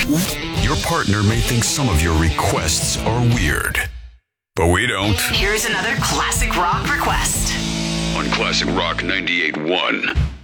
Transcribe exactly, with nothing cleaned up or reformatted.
Your partner may think some of your requests are weird, but we don't. Here's another classic rock request On Classic Rock ninety-eight point one.